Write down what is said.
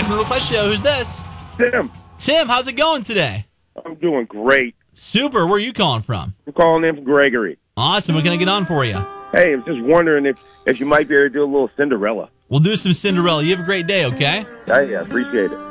to the Middle Class Show. Who's this? Tim, Tim, how's it going today? I'm doing great. Super. Where are you calling from? I'm calling in from Gregory. Awesome. What can I get on for you? Hey, I was just wondering if you might be able to do a little Cinderella. We'll do some Cinderella. You have a great day, okay? Yeah, appreciate it.